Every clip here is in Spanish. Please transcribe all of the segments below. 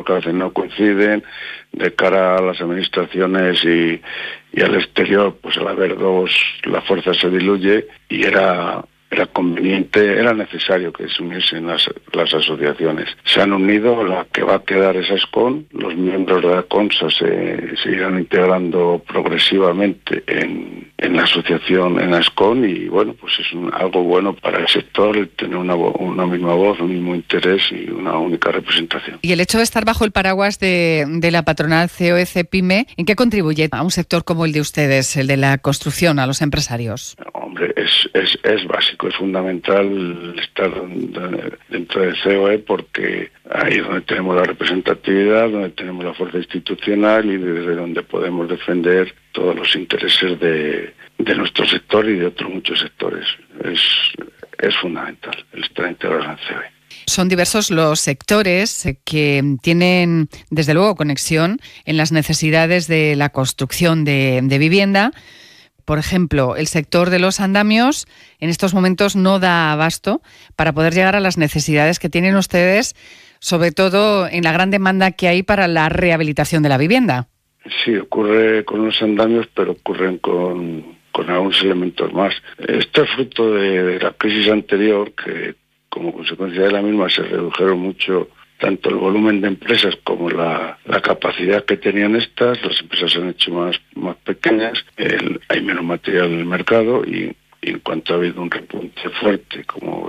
trabajos que hacen no coinciden, de cara a las administraciones y al exterior, pues al haber dos, la fuerza se diluye y era conveniente, era necesario que se uniesen las asociaciones. Se han unido, la que va a quedar es ASCON, los miembros de la CONSA se irán integrando progresivamente en la asociación, en ASCON, y bueno, pues es algo bueno para el sector el tener una misma voz, un mismo interés y una única representación. Y el hecho de estar bajo el paraguas de la patronal COE-CEPIME, ¿en qué contribuye a un sector como el de ustedes, el de la construcción, a los empresarios? Hombre, es básico, es fundamental estar dentro del COE porque ahí es donde tenemos la representatividad, donde tenemos la fuerza institucional y desde donde podemos defender todos los intereses de nuestro sector y de otros muchos sectores. Es fundamental el estar integrados en el COE. Son diversos los sectores que tienen, desde luego, conexión en las necesidades de la construcción de vivienda. Por ejemplo, el sector de los andamios en estos momentos no da abasto para poder llegar a las necesidades que tienen ustedes, sobre todo en la gran demanda que hay para la rehabilitación de la vivienda. Sí, ocurre con los andamios, pero ocurren con algunos elementos más. Esto es fruto de la crisis anterior, que como consecuencia de la misma se redujeron mucho tanto el volumen de empresas como la capacidad que tenían estas. Las empresas se han hecho más pequeñas, hay menos material en el mercado y en cuanto ha habido un repunte fuerte como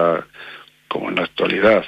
en la actualidad,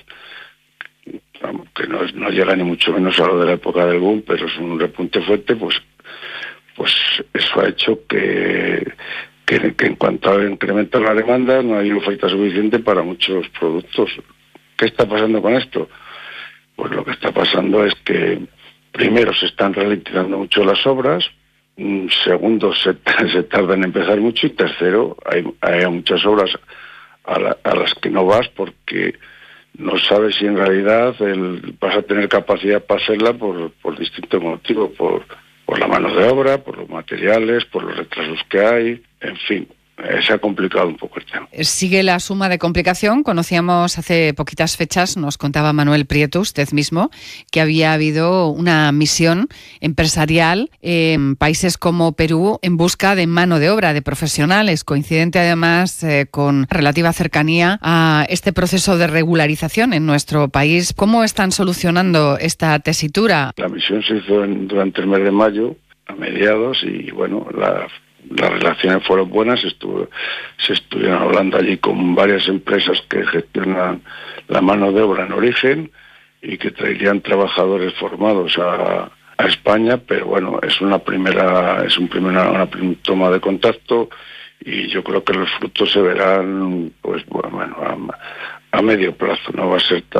que no llega ni mucho menos a lo de la época del boom, pero es un repunte fuerte, pues eso ha hecho que en cuanto a incrementar la demanda no hay oferta suficiente para muchos productos. ¿Qué está pasando con esto? Pues lo que está pasando es que, primero, se están ralentizando mucho las obras, segundo, se tarda en empezar mucho, y tercero, hay muchas obras a las que no vas porque no sabes si en realidad vas a tener capacidad para hacerla por distintos motivos, por la mano de obra, por los materiales, por los retrasos que hay, en fin. Se ha complicado un poco el tema. Sigue la suma de complicación. Conocíamos hace poquitas fechas, nos contaba Manuel Prieto, usted mismo, que había habido una misión empresarial en países como Perú en busca de mano de obra, de profesionales, coincidente además con relativa cercanía a este proceso de regularización en nuestro país. ¿Cómo están solucionando esta tesitura? La misión se hizo durante el mes de mayo, a mediados, y bueno, las relaciones fueron buenas. Se estuvieron hablando allí con varias empresas que gestionan la mano de obra en origen y que traerían trabajadores formados a España, pero bueno, es una primera toma de contacto y yo creo que los frutos se verán, pues bueno, a medio plazo. No va a ser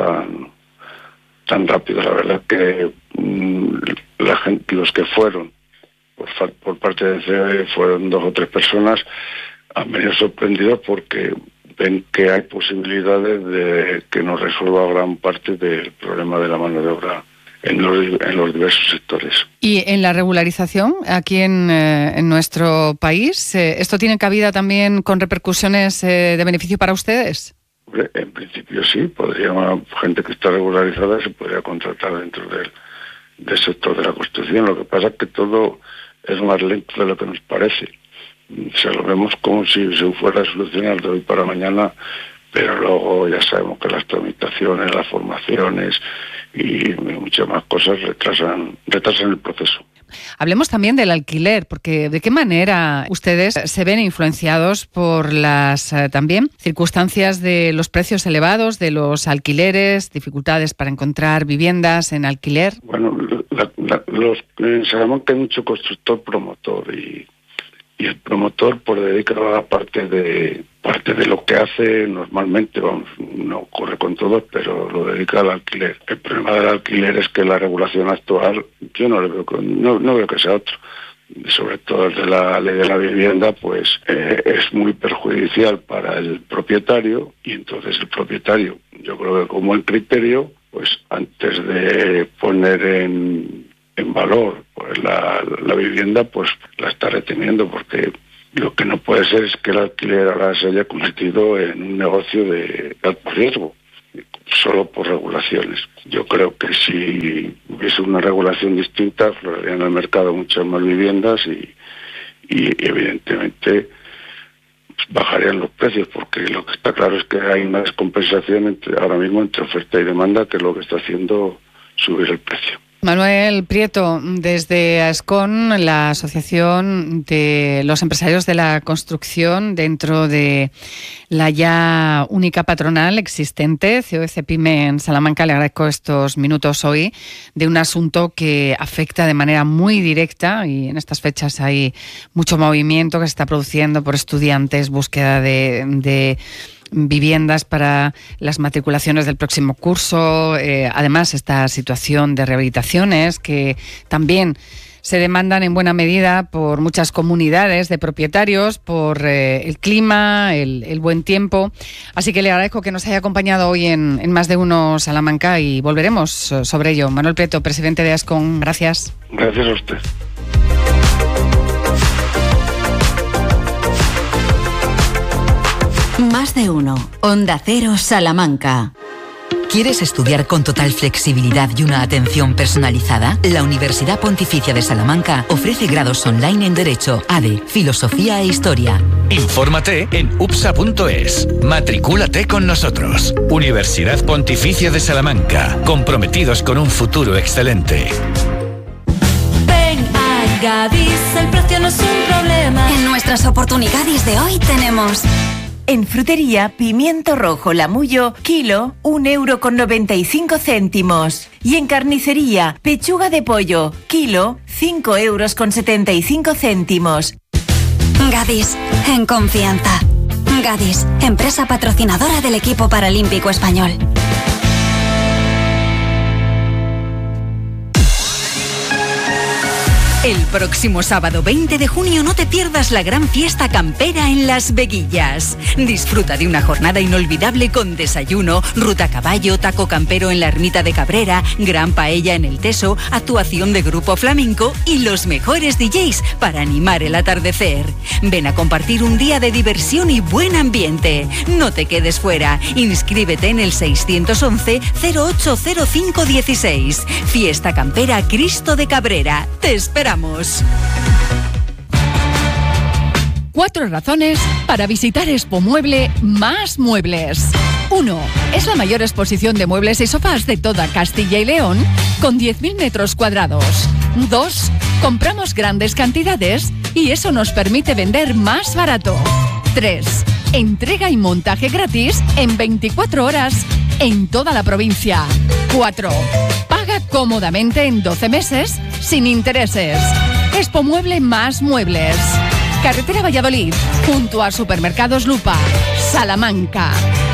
tan rápido. La verdad que la gente, los que fueron por parte de COE, fueron 2 o 3 personas, han venido sorprendidos porque ven que hay posibilidades de que nos resuelva gran parte del problema de la mano de obra en los diversos sectores. Y en la regularización, aquí en nuestro país, ¿esto tiene cabida también con repercusiones de beneficio para ustedes? En principio sí, gente que está regularizada se podría contratar dentro del sector de la construcción. Lo que pasa es que todo es más lento de lo que nos parece. Se lo vemos como si se fuera a solucionar de hoy para mañana, pero luego ya sabemos que las tramitaciones, las formaciones y muchas más cosas retrasan el proceso. Hablemos también del alquiler, porque ¿de qué manera ustedes se ven influenciados por las también circunstancias de los precios elevados, de los alquileres, dificultades para encontrar viviendas en alquiler? Bueno, en Salamanca hay mucho constructor promotor y el promotor pues dedica a parte de lo que hace normalmente, no ocurre con todos, pero lo dedica al alquiler. El problema del alquiler es que la regulación actual yo no veo que sea otro. Sobre todo desde la ley de la vivienda, pues es muy perjudicial para el propietario, y entonces el propietario, yo creo que como el criterio, pues antes de poner en valor pues la vivienda, pues la está reteniendo, porque lo que no puede ser es que el alquiler ahora se haya convertido en un negocio de alto riesgo. solo por regulaciones. Yo creo que si hubiese una regulación distinta, florearían en el mercado muchas más viviendas y evidentemente bajarían los precios, porque lo que está claro es que hay una descompensación ahora mismo entre oferta y demanda, que es lo que está haciendo subir el precio. Manuel Prieto, desde AESCON, la Asociación de los Empresarios de la Construcción, dentro de la ya única patronal existente, COE-CEPIME en Salamanca, le agradezco estos minutos hoy de un asunto que afecta de manera muy directa, y en estas fechas hay mucho movimiento que se está produciendo por estudiantes, búsqueda de viviendas para las matriculaciones del próximo curso. Además, esta situación de rehabilitaciones que también se demandan en buena medida por muchas comunidades de propietarios, por el clima, el buen tiempo. Así que le agradezco que nos haya acompañado hoy en Más de Uno Salamanca, y volveremos sobre ello. Manuel Prieto, presidente de AESCON, gracias. Gracias a usted. Más de Uno, Onda Cero Salamanca. ¿Quieres estudiar con total flexibilidad y una atención personalizada? La Universidad Pontificia de Salamanca ofrece grados online en Derecho, ADE, Filosofía e Historia. Infórmate en upsa.es. Matricúlate con nosotros. Universidad Pontificia de Salamanca. Comprometidos con un futuro excelente. Ven a Gadis, el precio no es un problema. En nuestras oportunidades de hoy tenemos... En frutería, pimiento rojo Lamullo, kilo, 1,95 €. Y en carnicería, pechuga de pollo, kilo, 5,75 €. Gadis, en confianza. Gadis, empresa patrocinadora del equipo paralímpico español. El próximo sábado 20 de junio no te pierdas la gran fiesta campera en Las Veguillas. Disfruta de una jornada inolvidable con desayuno, ruta a caballo, taco campero en la ermita de Cabrera, gran paella en el Teso, actuación de grupo flamenco y los mejores DJs para animar el atardecer. Ven a compartir un día de diversión y buen ambiente. No te quedes fuera. Inscríbete en el 611 080516. Fiesta campera Cristo de Cabrera. Te esperamos. 4 razones para visitar Expomueble Más Muebles. 1. Es la mayor exposición de muebles y sofás de toda Castilla y León, con 10.000 metros cuadrados. 2. Compramos grandes cantidades y eso nos permite vender más barato. 3. Entrega y montaje gratis en 24 horas en toda la provincia. 4. Paga cómodamente en 12 meses sin intereses. Expomueble Más Muebles. Carretera Valladolid, junto a Supermercados Lupa, Salamanca.